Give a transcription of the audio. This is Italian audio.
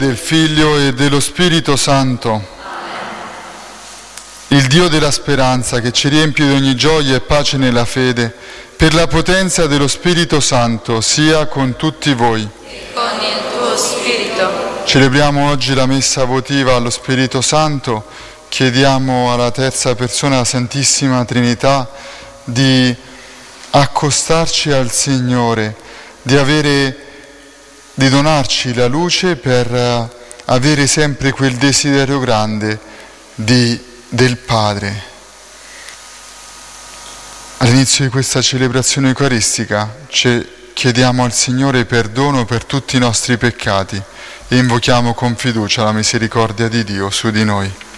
Del Figlio e dello Spirito Santo. Il Dio della speranza, che ci riempie di ogni gioia e pace nella fede, per la potenza dello Spirito Santo, sia con tutti voi. E con il tuo Spirito. Celebriamo oggi la messa votiva allo Spirito Santo. Chiediamo alla terza persona della Santissima Trinità di accostarci al Signore, di donarci la luce per avere sempre quel desiderio grande del Padre. All'inizio di questa celebrazione eucaristica chiediamo al Signore perdono per tutti i nostri peccati e invochiamo con fiducia la misericordia di Dio su di noi.